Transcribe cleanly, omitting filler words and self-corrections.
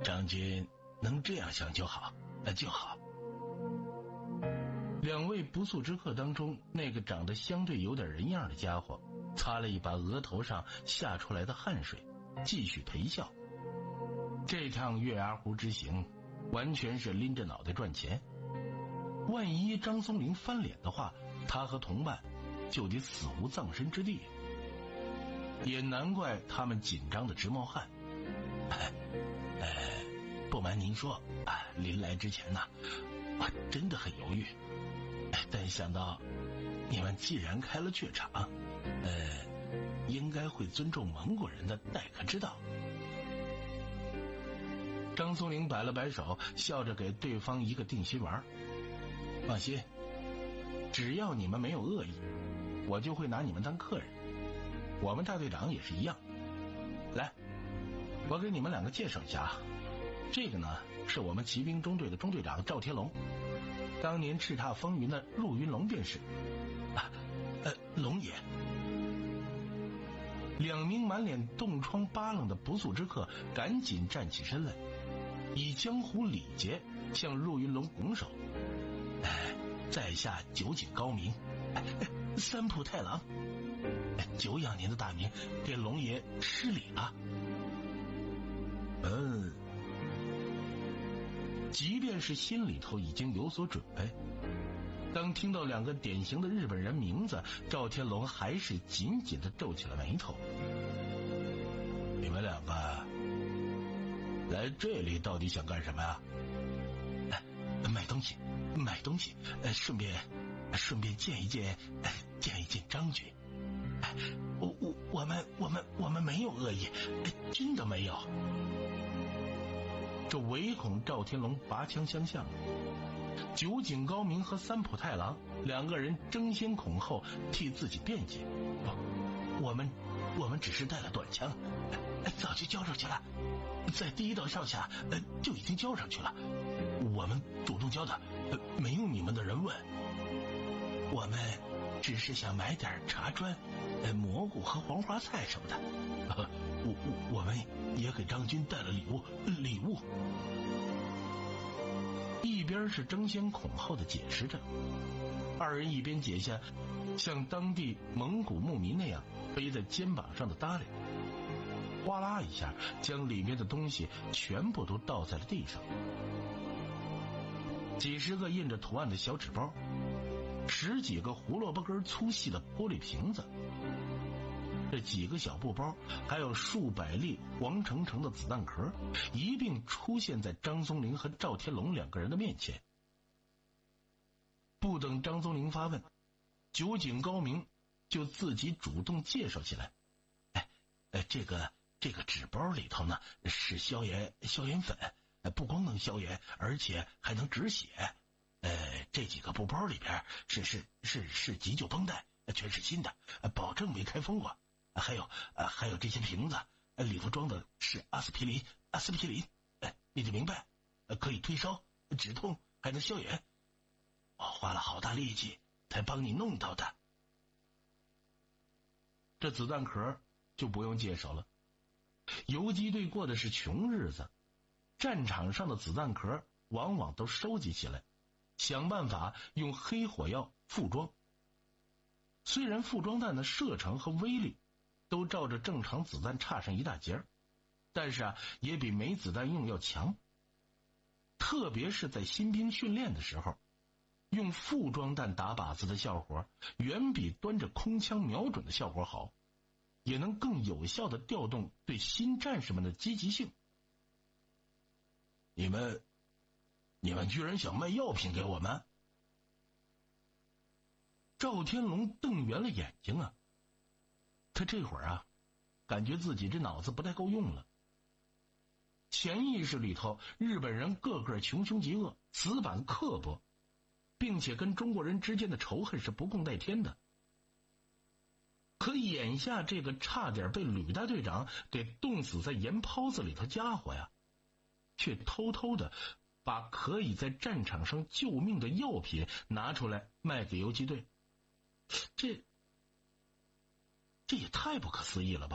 张军能这样想就好，那就好。两位不速之客当中，那个长得相对有点人样的家伙擦了一把额头上下出来的汗水，继续陪笑。这趟月牙湖之行完全是拎着脑袋赚钱，万一张松龄翻脸的话，他和同伴就得死无葬身之地。也难怪他们紧张的直冒汗。不瞒您说，临来之前呢，我真的很犹豫，但想到你们既然开了血场，应该会尊重蒙古人的待客之道。张松龄摆了摆手，笑着给对方一个定心丸。放心，只要你们没有恶意，我就会拿你们当客人。我们大队长也是一样。来，我给你们两个介绍一下啊。这个呢，是我们骑兵中队的中队长赵天龙，当年叱咤风云的陆云龙便是。龙爷。两名满脸冻疮疤棱的不速之客赶紧站起身来，以江湖礼节向陆云龙拱手。在下酒井高明，三浦太郎，久仰您的大名，给龙爷施礼了。即便是心里头已经有所准备，当听到两个典型的日本人名字，赵天龙还是紧紧地皱起了眉头。你们两个来这里到底想干什么呀？买东西，顺便见一见张军。我们没有恶意，真的没有。这唯恐赵天龙拔枪相向，酒井高明和三浦太郎两个人争先恐后替自己辩解。我们只是带了短枪，早就交上去了，在第一道哨下就已经交上去了。我们主动交的，没有你们的人问。我们只是想买点茶砖、蘑菇和黄花菜什么的。我们也给张军带了礼物。一边是争先恐后的解释着，二人一边解下像当地蒙古牧民那样背在肩膀上的褡裢，哗啦一下将里面的东西全部都倒在了地上。几十个印着图案的小纸包，10几个胡萝卜根粗细的玻璃瓶子，这几个小布包，还有数百粒黄澄澄的子弹壳，一并出现在张松龄和赵天龙两个人的面前。不等张松龄发问，酒井高明就自己主动介绍起来。这个纸包里头呢是消炎粉，不光能消炎，而且还能止血。这几个布包里边是急救绷带，全是新的，保证没开封过。还有这些瓶子，里头装的是阿司匹林，你就明白，可以退烧、止痛，还能消炎。我花了好大力气才帮你弄到的。这子弹壳就不用介绍了，游击队过的是穷日子，战场上的子弹壳往往都收集起来，想办法用黑火药附装。虽然附装弹的射程和威力都照着正常子弹差上一大截，但是也比没子弹用要强。特别是在新兵训练的时候，用附装弹打靶子的效果远比端着空枪瞄准的效果好，也能更有效地调动对新战士们的积极性。你们居然想卖药品给我们？赵天龙瞪圆了眼睛啊！他这会儿感觉自己这脑子不太够用了。潜意识里头，日本人个个穷凶极恶，死板刻薄，并且跟中国人之间的仇恨是不共戴天的。可眼下这个差点被吕大队长给冻死在盐泡子里头家伙呀，却偷偷的把可以在战场上救命的药品拿出来卖给游击队，这也太不可思议了吧。